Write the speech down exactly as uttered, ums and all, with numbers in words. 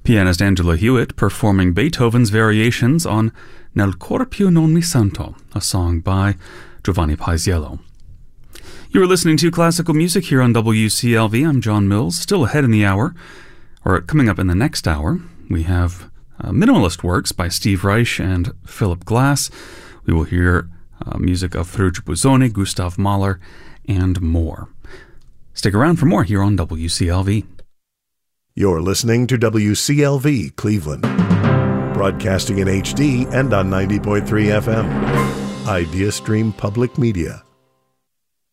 Pianist Angela Hewitt performing Beethoven's variations on Nel cor più non mi sento, a song by Giovanni Paisiello. You are listening to classical music here on W C L V. I'm John Mills. Still ahead in the hour, or coming up in the next hour, we have uh, minimalist works by Steve Reich and Philip Glass. We will hear uh, music of Ferruccio Busoni, Gustav Mahler, and more. Stick around for more here on W C L V. You're listening to W C L V Cleveland, broadcasting in H D and on ninety point three F M. Idea Stream Public Media.